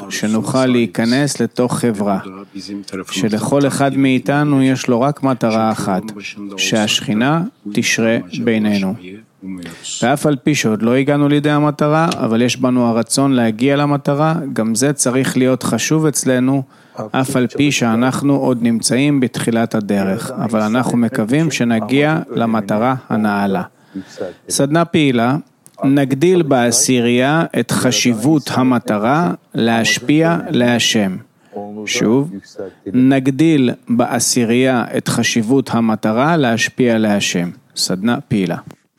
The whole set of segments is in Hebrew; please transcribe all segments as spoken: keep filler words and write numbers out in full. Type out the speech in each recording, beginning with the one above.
שנוכל להיכנס לתוך חברה, שלכל אחד מאיתנו יש לו רק מטרה אחת, שהשכינה תשרה בינינו. ואף על פי שעוד לא הגענו לידי המטרה, אבל יש בנו הרצון להגיע למטרה, גם זה צריך להיות חשוב אצלנו, אף על פי שאנחנו עוד נמצאים בתחילת הדרך, אבל אנחנו מקווים שנגיע למטרה הנעלה. סדנה פעילה, נגדיל בעשירייה את חשיבות המטרה להשפיע להשם. שוב, נגדיל בעשירייה את חשיבות המטרה להשפיע להשם. סדנה פעילה.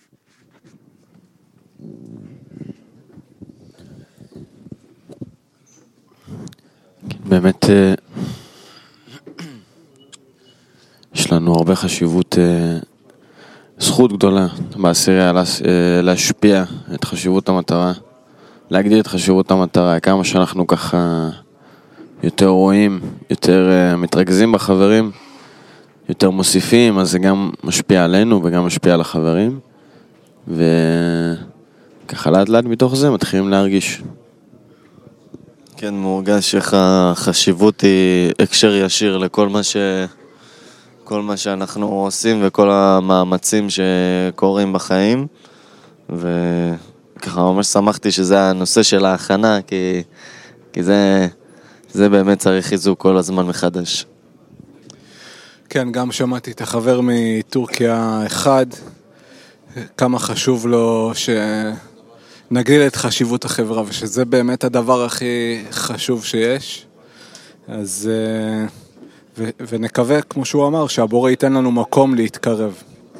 באמת יש לנו הרבה חשיבות, זכות גדולה בעשירייה להשפיע את חשיבות המטרה, להגדיל את חשיבות המטרה, כמה שאנחנו ככה יותר רואים, יותר מתרכזים בחברים, יותר מוסיפים, אז זה גם משפיע עלינו וגם משפיע על החברים, וככה לאט לאט מתוך זה מתחילים להרגיש. כן, מורגש איך החשיבות היא הקשר ישיר לכל מה ש... כל מה שאנחנו עושים וכל המאמצים שקורים בחיים, וככה ממש שמחתי שזה הנושא של ההכנה, כי, כי זה, זה באמת צריך חיזוק כל הזמן מחדש. כן, גם שמעתי את החבר מטורקיה אחד, כמה חשוב לו שנגדיל את חשיבות החברה, ושזה באמת הדבר הכי חשוב שיש. אז ו- ונקווה, כמו שהוא אמר, שהבורא ייתן לנו מקום להתקרב.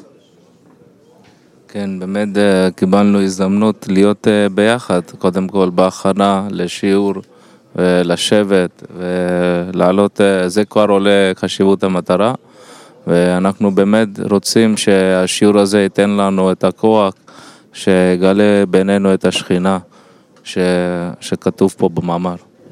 כן, באמת קיבלנו הזדמנות להיות ביחד, קודם כל בהכנה לשיעור, לשבת ולעלות, זה כבר עולה חשיבות המטרה, ואנחנו באמת רוצים שהשיעור הזה ייתן לנו את הכוח, שיגלה בינינו את השכינה, ש... שכתוב פה במאמר.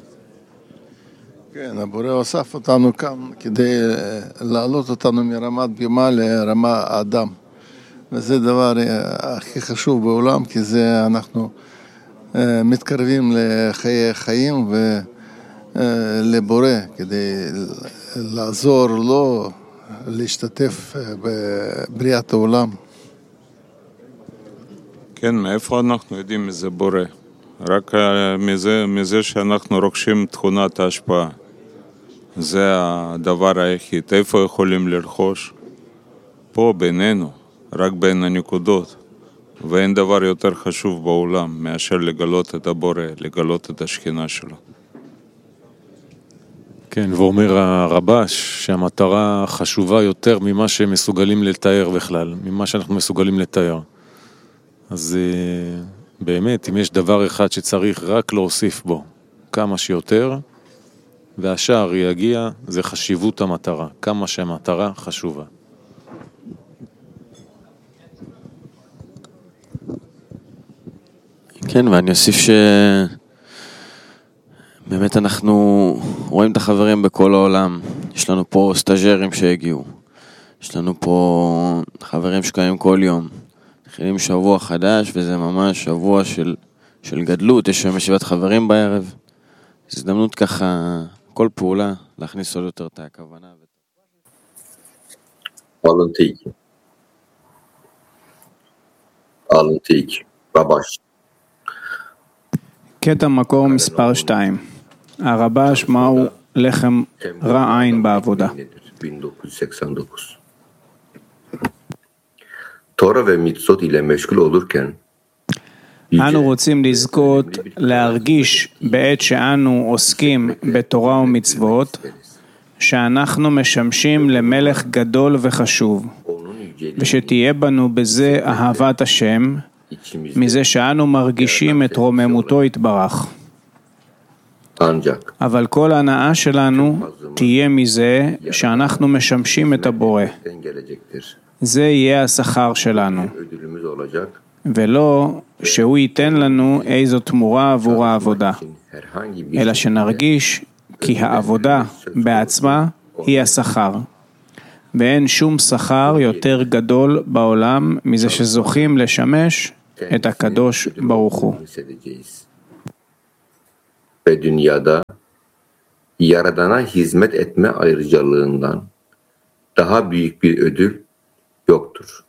כן, הבורא אוסף אותנו כאן כדי לעלות אותנו מרמת בימה לרמה האדם. וזה דבר הכי חשוב בעולם, כי זה אנחנו מתקרבים לחיי חיים ולבורא, כדי לעזור לו להשתתף בבריאת העולם. כן, מאיפה אנחנו יודעים מזה בורא? רק מזה, מזה שאנחנו רוכשים תכונת ההשפעה. זה הדבר היחיד. איפה יכולים לרכוש? פה בינינו, רק בין הנקודות. ואין דבר יותר חשוב בעולם מאשר לגלות את הבורא, לגלות את השכינה שלו. כן, ואומר הרבש שהמטרה חשובה יותר ממה שמסוגלים לתאר בכלל, ממה שאנחנו מסוגלים לתאר. אז באמת, אם יש דבר אחד שצריך רק להוסיף בו כמה שיותר, והשאר יגיע, זה חשיבות המטרה, כמה שהמטרה חשובה. כן, ואני אוסיף שבאמת אנחנו רואים את החברים בכל העולם. יש לנו פה סטאג'רים שהגיעו, יש לנו פה חברים שקיים כל יום. מתחילים שבוע חדש, וזה ממש שבוע של, של גדלות. יש שם ישיבת חברים בערב. זו הזדמנות ככה, כל פעולה, להכניס עוד יותר את הכוונה. Alıntı iki. Alıntı iki. רבש. קטע מקור מספר שתיים. הרבש מהו לחם רע עין בעבודה. bin dokuz yüz seksen dokuz. תורה ומצוות ile meşgul olurken אנו רוצים לזכות להרגיש בעת שאנו עוסקים בתורה ומצוות שאנחנו משמשים למלך גדול וחשוב, ושתהיה בנו בזה אהבת השם, מזה שאנו מרגישים את רוממותו יתברך. אבל כל הנאה שלנו תהיה מזה שאנחנו משמשים את הבורא. זה יהיה השכר שלנו, ולא שהוא ייתן לנו איזו תמורה עבור העבודה, אלא שנרגיש כי העבודה בעצמה היא השכר, ואין שום שכר יותר גדול בעולם מזה שזוכים לשמש את הקדוש ברוך הוא. ve dünyada Yaradan'a hizmet etme ayrıcalığından daha büyük bir ödül yoktur.